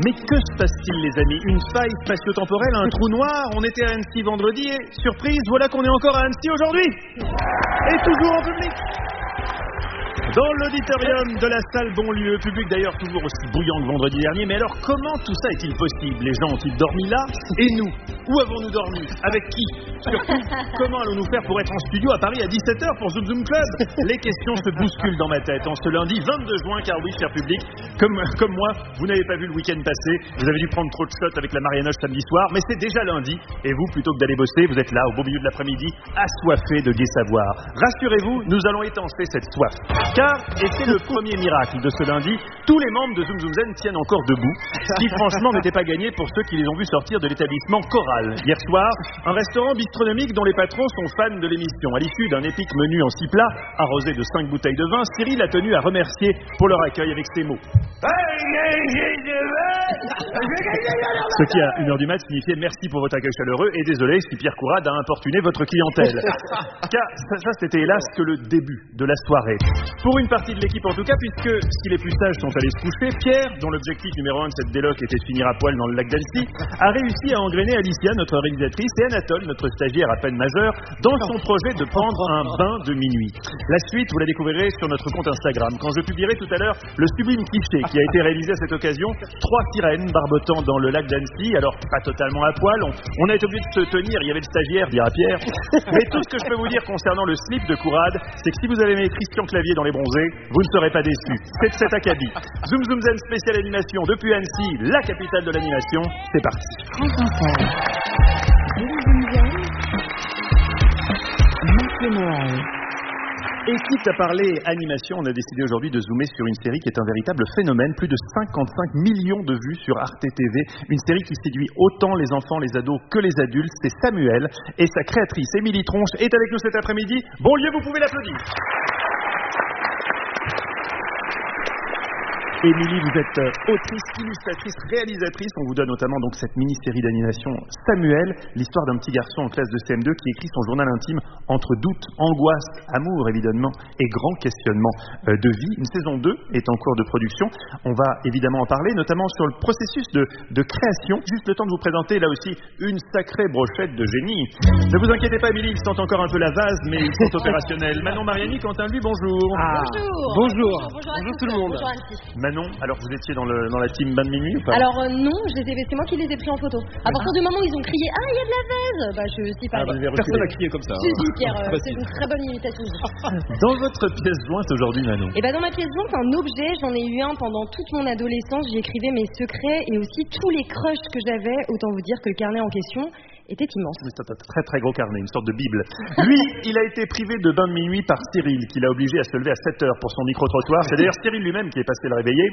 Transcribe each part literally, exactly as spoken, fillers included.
Mais que se passe-t-il, les amis? Une faille spatio-temporelle, un trou noir? On était à Annecy vendredi et, surprise, voilà qu'on est encore à Annecy aujourd'hui. Et toujours en public. Dans l'auditorium de la salle Bonlieu, public d'ailleurs toujours aussi bouillant que vendredi dernier. Mais alors, comment tout ça est-il possible? Les gens ont-ils dormi là? Et nous? Où avons-nous dormi? Avec qui? Surtout, comment allons-nous faire pour être en studio à Paris à dix-sept heures pour Zoom Zoom Club? Les questions se bousculent dans ma tête en ce lundi vingt-deux juin, car oui, cher public, comme, comme moi, vous n'avez pas vu le week-end passé, vous avez dû prendre trop de shots avec la Marianoche samedi soir, mais c'est déjà lundi, et vous, plutôt que d'aller bosser, vous êtes là au beau milieu de l'après-midi, assoiffés de gai savoir. Rassurez-vous, nous allons étancher cette soif. Car, et c'est le premier miracle de ce lundi, tous les membres de Zoom Zoom Zen tiennent encore debout, ce qui franchement n'était pas gagné pour ceux qui les ont vus sortir de l'établissement Choral. Hier soir, un restaurant bistronomique dont les patrons sont fans de l'émission. À l'issue d'un épique menu en six plats, arrosé de cinq bouteilles de vin, Cyril a tenu à remercier pour leur accueil avec ces mots. Ce qui, à une heure du mat, signifiait merci pour votre accueil chaleureux et désolé si Pierre Courade a importuné votre clientèle. Car ça, ça c'était hélas que le début de la soirée. Pour une partie de l'équipe en tout cas, puisque si les plus sages sont allés se coucher, Pierre, dont l'objectif numéro un de cette déloc était de finir à poil dans le lac d'Annecy, a réussi à engrainer Alicia, notre réalisatrice, et Anatole, notre stagiaire à peine majeur, dans son projet de prendre un bain de minuit. La suite, vous la découvrirez sur notre compte Instagram, quand je publierai tout à l'heure le sublime cliché qui a été réalisé à cette occasion. Trois sirènes barbotant dans le lac d'Annecy, alors pas totalement à poil, on, on a été obligé de se tenir, il y avait le stagiaire, dira Pierre. Mais tout ce que je peux vous dire concernant le slip de Courade, c'est que si vous avez aimé Christian Clavier dans Les Bronzés, vous ne serez pas déçus. C'est de cet acabit. Zoom Zoom Zen spécial animation depuis Annecy, la capitale de l'animation. C'est parti. France Inter. Zoom Zoom Zen. Mathieu Noël. Et quitte à parler animation, on a décidé aujourd'hui de zoomer sur une série qui est un véritable phénomène. Plus de cinquante-cinq millions de vues sur Arte T V. Une série qui séduit autant les enfants, les ados que les adultes. C'est Samuel. Et sa créatrice, Émilie Tronche, est avec nous cet après-midi. Bonlieu, vous pouvez l'applaudir. Émilie, vous êtes autrice, illustratrice, réalisatrice. On vous donne notamment donc cette mini-série d'animation Samuel, l'histoire d'un petit garçon en classe de C M deux qui écrit son journal intime entre doute, angoisse, amour évidemment et grand questionnement de vie. Une saison deux est en cours de production. On va évidemment en parler, notamment sur le processus de, de création. Juste le temps de vous présenter là aussi une sacrée brochette de génie. Ne vous inquiétez pas, Émilie, ils sentent encore un peu la vase, mais ils sont opérationnels. Manon Mariani, Quentin lui, bonjour. Ah, bonjour. Bonjour. Bonjour, bonjour, Bonjour tout le monde. Bonjour Annecy. Manon, alors vous étiez dans, le, dans la team bain de minuit ou pas? Alors euh, non, je les ai, c'est moi qui les ai pris en photo. À partir du moment où ils ont crié « Ah, il y a de la vase !» Bah je suis pas Ah, allée. bah, Personne n'a crié comme ça. Si, si, Pierre, euh, Facile. c'est une très bonne imitation. Dans votre pièce jointe aujourd'hui, Manon. Et bah dans ma pièce jointe, un objet, j'en ai eu un pendant toute mon adolescence. J'y écrivais mes secrets et aussi tous les crushs que j'avais. Autant vous dire que le carnet en question était immense. C'est un très très gros carnet, une sorte de bible. Lui, il a été privé de bain de minuit par Cyril, qui l'a obligé à se lever à sept heures pour son micro-trottoir. C'est d'ailleurs Cyril lui-même qui est passé le réveiller.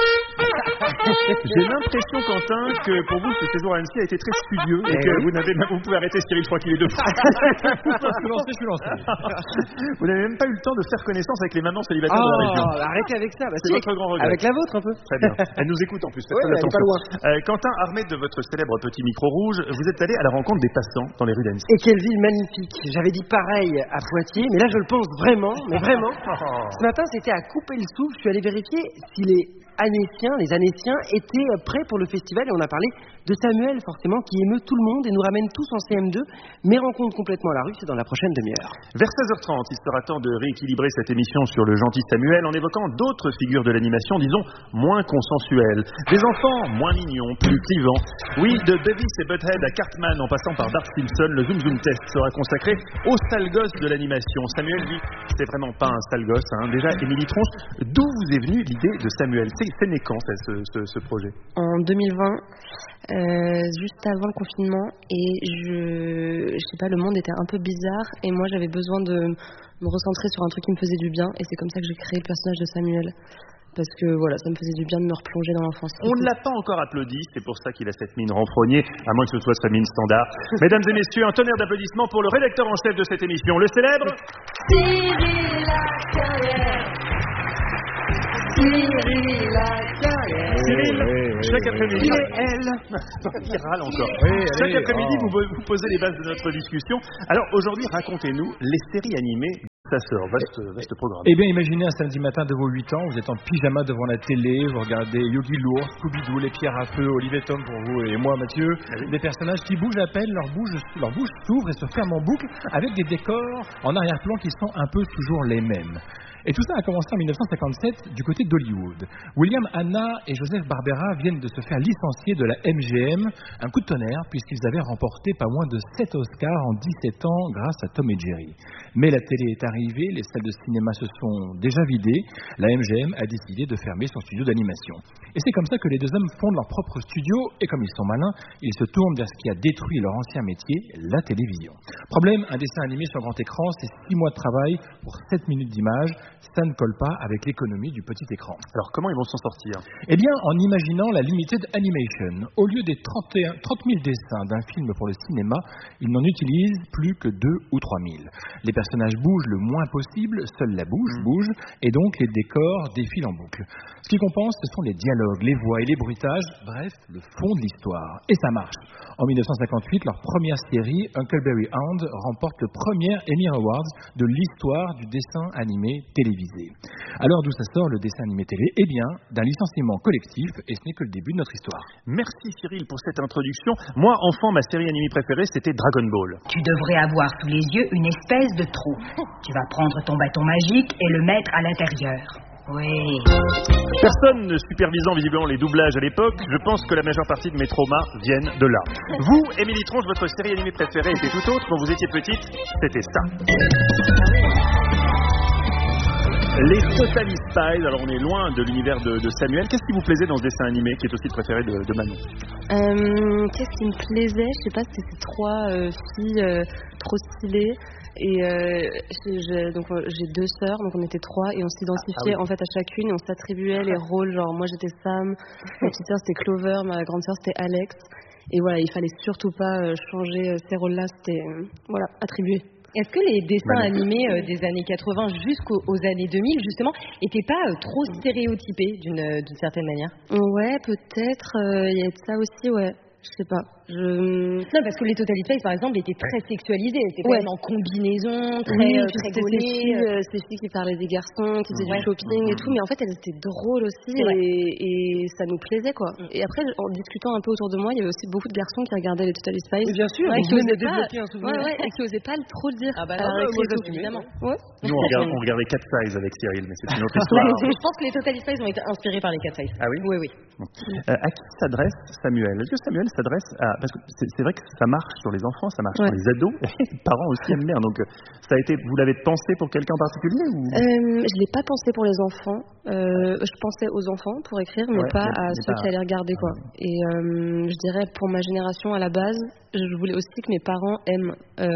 J'ai l'impression, Quentin, que pour vous, ce séjour à Annecy a été très studieux et que vous n'avez même, vous pouvez arrêter Cyril, je crois qu'il est debout. Je suis lancé, je suis lancé. Vous n'avez même pas eu le temps de faire connaissance avec les mamans célibataires de la région. Oh, arrêtez avec ça. Bah, C'est si, votre grand regret. avec la vôtre un peu. Très bien. Elle nous écoute en plus. Faites Ouais, très elle est attention. pas loin. Euh, Quentin, armé de votre célèbre petit micro rouge, vous êtes allé à la rencontre des passants dans les rues d'Annecy. Et quelle ville magnifique. J'avais dit pareil à Poitiers, mais là je le pense vraiment, mais vraiment. Ce matin, c'était à couper le souffle. Je suis allé vérifier si les Annéciens, les Annéciens étaient prêts pour le festival et on a parlé de Samuel, forcément, qui émeut tout le monde et nous ramène tous en C M deux. Mes rencontres complètement à la rue, c'est dans la prochaine demi-heure. Vers seize heures trente, il sera temps de rééquilibrer cette émission sur le gentil Samuel en évoquant d'autres figures de l'animation, disons, moins consensuelles. Des enfants moins mignons, plus clivants. Oui, de Beavis et Butthead à Cartman en passant par Bart Simpson, le Zoom Zoom Test sera consacré au sale gosse de l'animation. Samuel, lui, c'est vraiment pas un sale gosse. Hein. Déjà, Émilie Tronche, d'où vous est venue l'idée de Samuel? C'est, c'est né quand, ce, ce, ce projet? En deux mille vingt, euh, juste avant le confinement, et je, je sais pas, le monde était un peu bizarre et moi j'avais besoin de me recentrer sur un truc qui me faisait du bien et c'est comme ça que j'ai créé le personnage de Samuel. Parce que voilà, ça me faisait du bien de me replonger dans l'enfance. On ne l'a pas encore applaudi, c'est pour ça qu'il a cette mine renfrognée, à moins que ce soit sa mine standard. Mesdames et messieurs, un tonnerre d'applaudissements pour le rédacteur en chef de cette émission, le célèbre Cyril Lacarrière. Cyril Lacarrière. Cyril, oui, oui, chaque oui, après-midi, oui. elle, il râle encore. Oui, Chaque allez, après-midi, oh. vous, vous posez les bases de notre discussion. Alors aujourd'hui, racontez-nous les séries animées sa sœur. Vaste, vaste programme. Eh bien, imaginez un samedi matin de vos huit ans, vous êtes en pyjama devant la télé, vous regardez Yogi Lourd, Scooby-Doo, les pierres à feu, Olivier Tom pour vous et moi, Mathieu. Oui. Des personnages qui bougent à peine, leur bouche, leur bouche s'ouvre et se ferme en boucle avec des décors en arrière-plan qui sont un peu toujours les mêmes. Et tout ça a commencé en dix-neuf cent cinquante-sept du côté d'Hollywood. William Hanna et Joseph Barbera viennent de se faire licencier de la M G M, un coup de tonnerre puisqu'ils avaient remporté pas moins de sept Oscars en dix-sept ans grâce à Tom et Jerry. Mais la télé est arrivée, les salles de cinéma se sont déjà vidées, la M G M a décidé de fermer son studio d'animation. Et c'est comme ça que les deux hommes fondent leur propre studio, et comme ils sont malins, ils se tournent vers ce qui a détruit leur ancien métier, la télévision. Problème, un dessin animé sur grand écran, c'est six mois de travail pour sept minutes d'image, ça ne colle pas avec l'économie du petit écran. Alors comment ils vont s'en sortir? Eh bien, en imaginant la limited animation. Au lieu des trente mille dessins d'un film pour le cinéma, ils n'en utilisent plus que deux ou trois mille. Les personnages bougent le moins possible, seule la bouche mmh. bouge, et donc les décors défilent en boucle. Ce qui compense, ce sont les dialogues, les voix et les bruitages, bref, le fond de l'histoire. Et ça marche. En dix-neuf cent cinquante-huit, leur première série, Huckleberry Hound, remporte le premier Emmy Awards de l'histoire du dessin animé télévisé. Alors d'où ça sort le dessin animé télé? Eh bien, d'un licenciement collectif, et ce n'est que le début de notre histoire. Merci Cyril pour cette introduction. Moi, enfant, ma série animée préférée, c'était Dragon Ball. Tu devrais avoir sous les yeux une espèce de trou. Tu vas prendre ton bâton magique et le mettre à l'intérieur. Oui. Personne ne supervisant visiblement les doublages à l'époque, je pense que la majeure partie de mes traumas viennent de là. Vous, Émilie Tronche, votre série animée préférée était tout autre. Quand vous étiez petite, c'était ça. Les Totally Spies, alors on est loin de l'univers de, de Samuel. Qu'est-ce qui vous plaisait dans ce dessin animé qui est aussi le préféré de, de Manon? euh, Qu'est-ce qui me plaisait? Je sais pas, c'était trois euh, filles euh, trop stylées. Et euh, j'ai, j'ai, donc j'ai deux sœurs, donc on était trois et on s'identifiait ah, oui. en fait à chacune et on s'attribuait les rôles. Genre moi j'étais Sam, ma petite sœur c'était Clover, ma grande sœur c'était Alex. Et voilà, il fallait surtout pas euh, changer ces rôles-là, c'était euh, voilà attribué. Est-ce que les dessins animés euh, des années quatre-vingts jusqu'aux aux années deux mille, justement, n'étaient pas euh, trop stéréotypés d'une, euh, d'une certaine manière? Ouais, peut-être. Il euh, y a de ça aussi, ouais. Je sais pas. Je... Non, parce que les Totally Spies, par exemple, étaient très sexualisés. C'était ouais. quand même en combinaison, très, oui, euh, très gaulées. gaulées. Ces filles, euh, ces filles qui parlaient des garçons, qui faisaient ouais. du shopping et tout, mais en fait, elles étaient drôles aussi et, et ça nous plaisait, quoi. Et après, en discutant un peu autour de moi, il y avait aussi beaucoup de garçons qui regardaient les Totally Spies. Et bien sûr, ouais, qui osaient développer un souvenir. Ouais, ouais, et qui osaient pas trop le dire. Ah bah non, non, moi, tout, évidemment. Ouais. Nous, on, regarde, on regardait Cat Size avec Cyril, mais c'est une autre histoire. Je pense que les Totally Spies ont été inspirés par les Cat Size. Ah oui? Oui, oui. Bon. Euh, à qui s'adresse Samuel? Est-ce que Samuel s'adresse à... Parce que c'est, c'est vrai que ça marche sur les enfants, ça marche ouais. sur les ados, et les parents aussi aiment bien. Donc, ça a été, vous l'avez pensé pour quelqu'un en particulier ou... euh, Je l'ai pas pensé pour les enfants. Euh, je pensais aux enfants pour écrire, mais ouais, pas mais, à mais ceux pas... qui allaient regarder, quoi. Et euh, je dirais pour ma génération à la base, je voulais aussi que mes parents aiment euh,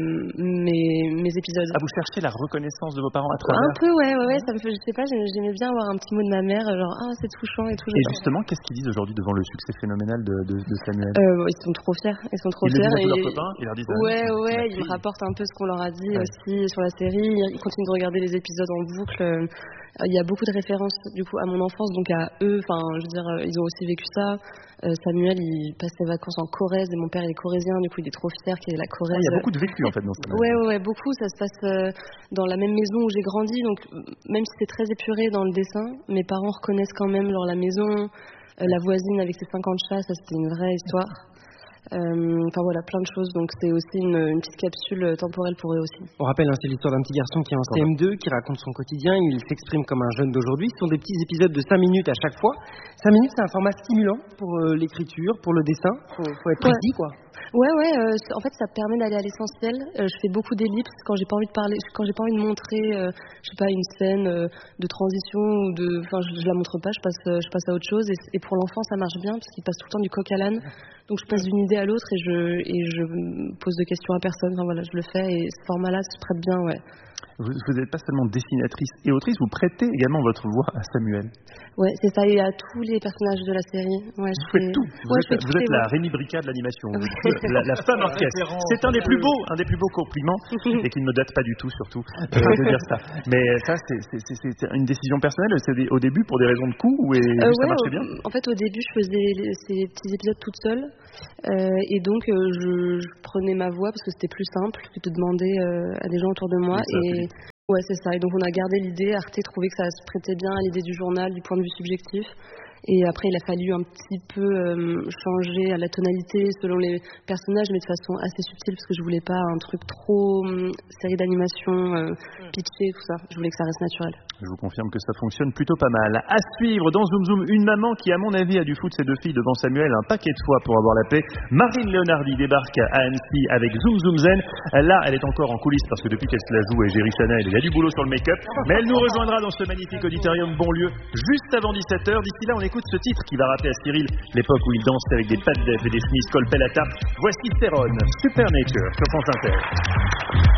mes, mes épisodes. Ah, vous cherchez la reconnaissance de vos parents à travers? Un peu, ouais, ouais, ouais. Ça me fait, je sais pas, j'aimais bien avoir un petit mot de ma mère, genre ah c'est touchant et tout. Et justement, qu'est-ce qu'ils disent aujourd'hui devant le succès phénoménal de, de, de Samuel? euh, Ils sont trop fiers, ils sont trop ils fiers. Ils le disent à tous et... leurs copains, ils leur disent. Ouais, ouais, ils me rapportent un peu ce qu'on leur a dit ouais. aussi sur la série. Ils continuent de regarder les épisodes en boucle. Il y a beaucoup de références du coup à mon enfance, donc à eux. Enfin, je veux dire, ils ont aussi vécu ça. Euh, Samuel, il passe ses vacances en Corrèze et mon père il est corrézien, du coup il est trop fier qu'il ait la Corrèze. Ah, il y a beaucoup de vécu en fait dans ce ouais, ouais, ouais, beaucoup. Ça se passe euh, dans la même maison où j'ai grandi, donc même si c'est très épuré dans le dessin, mes parents reconnaissent quand même genre la maison, euh, la voisine avec ses cinquante chats, ça c'était une vraie histoire. Euh, enfin voilà, plein de choses, donc c'est aussi une, une petite capsule temporelle pour eux aussi. On rappelle, hein, c'est l'histoire d'un petit garçon qui est en C M deux, qui raconte son quotidien, il s'exprime comme un jeune d'aujourd'hui. Ce sont des petits épisodes de cinq minutes à chaque fois. cinq minutes, c'est un format stimulant pour euh, l'écriture, pour le dessin, faut, faut être précis, ouais. quoi. Ouais, ouais, euh, en fait ça permet d'aller à l'essentiel. Euh, je fais beaucoup d'ellipses quand j'ai pas envie de parler, quand j'ai pas envie de montrer, euh, je sais pas, une scène euh, de transition ou de, enfin je, je la montre pas, je passe, euh, je passe à autre chose. Et, et pour l'enfant ça marche bien parce qu'il passe tout le temps du coq à l'âne. Donc je passe d'une idée à l'autre et je, et je pose de questions à personne. Enfin voilà, je le fais et ce format-là se prête bien, ouais. Vous n'êtes pas seulement dessinatrice et autrice, vous prêtez également votre voix à Samuel. Ouais, c'est ça, et à tous les personnages de la série. Ouais, vous faites tout. Vous ouais, êtes, vous êtes la Rémi Brica de l'animation, la, la femme orchestre. C'est un des plus beaux, un des plus beaux compliments, et qui ne me date pas du tout, surtout, euh, de dire ça. Mais ça, c'est, c'est, c'est, c'est une décision personnelle. C'est des, au début pour des raisons de coût, ou et euh, ça ouais, marchait bien. En fait, au début, je faisais les, ces petits épisodes toute seule, euh, et donc euh, je, je prenais ma voix parce que c'était plus simple que de demander euh, à des gens autour de moi. Oui, ça, et Ouais, c'est ça. Et donc on a gardé l'idée. Arte trouvait que ça se prêtait bien à l'idée du journal du point de vue subjectif. Et après, il a fallu un petit peu euh, changer la tonalité selon les personnages, mais de façon assez subtile, parce que je voulais pas un truc trop euh, série d'animation, euh, pitché, tout ça. Je voulais que ça reste naturel. Je vous confirme que ça fonctionne plutôt pas mal. À suivre dans Zoom Zoom, une maman qui, à mon avis, a dû foutre ses deux filles devant Samuel un paquet de fois pour avoir la paix. Marine Leonardi débarque à Annecy avec Zoom Zoom Zen. Là, elle est encore en coulisses parce que depuis qu'elle se la joue, et Géry Chanel, il y a du boulot sur le make-up. Mais elle nous rejoindra dans ce magnifique auditorium Bonlieu juste avant dix-sept heures. D'ici là, on écoute ce titre qui va rappeler à Cyril l'époque où il dansait avec des pattes d'œuf et des chemises col-pelle à tarte. Voici Céron, Supernature sur France Inter.